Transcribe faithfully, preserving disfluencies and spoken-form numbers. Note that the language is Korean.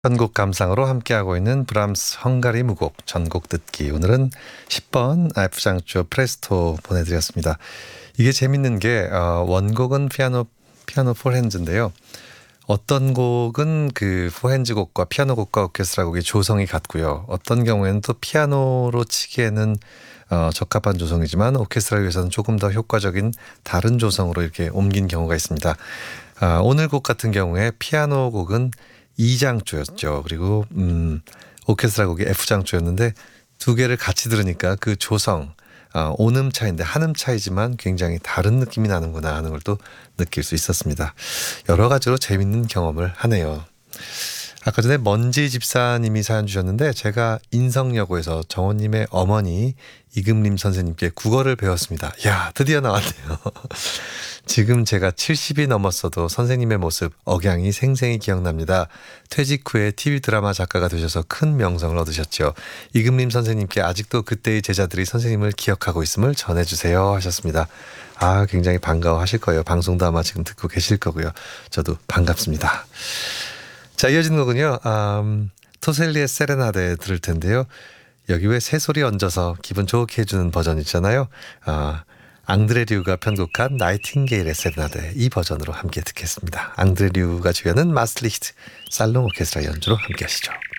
전곡 감상으로 함께하고 있는 브람스 헝가리 무곡 전곡 듣기. 오늘은 십 번 F장조 프레스토 보내드렸습니다. 이게 재밌는 게 어, 원곡은 피아노 피아노 포핸즈인데요. 어떤 곡은 그 포핸즈 곡과 피아노 곡과 오케스트라 곡의 조성이 같고요. 어떤 경우에는 또 피아노로 치기에는 어, 적합한 조성이지만 오케스트라를 위해서는 조금 더 효과적인 다른 조성으로 이렇게 옮긴 경우가 있습니다. 아, 오늘 곡 같은 경우에 피아노 곡은 이 장조였죠. 그리고 음, 오케스트라 곡이 F장조였는데 두 개를 같이 들으니까 그 조성, 어, 온음 차이인데 한음 차이지만 굉장히 다른 느낌이 나는구나 하는 걸 또 느낄 수 있었습니다. 여러 가지로 재밌는 경험을 하네요. 아까 전에 먼지 집사님이 사연 주셨는데 제가 인성여고에서 정원님의 어머니 이금림 선생님께 국어를 배웠습니다. 이야, 드디어 나왔네요. 지금 제가 칠십이 넘었어도 선생님의 모습, 억양이 생생히 기억납니다. 퇴직 후에 티비 드라마 작가가 되셔서 큰 명성을 얻으셨죠. 이금림 선생님께 아직도 그때의 제자들이 선생님을 기억하고 있음을 전해주세요 하셨습니다. 아, 굉장히 반가워하실 거예요. 방송도 아마 지금 듣고 계실 거고요. 저도 반갑습니다. 자, 이어진 곡은요. 음, 토셀리의 세레나데 들을 텐데요. 여기 왜 새소리 얹어서 기분 좋게 해주는 버전 있잖아요. 아, 앙드레 류가 편곡한 나이팅게일의 세레나데, 이 버전으로 함께 듣겠습니다. 앙드레 류가 주연은 마슬리히트 살롱 오케스트라 연주로 함께 하시죠.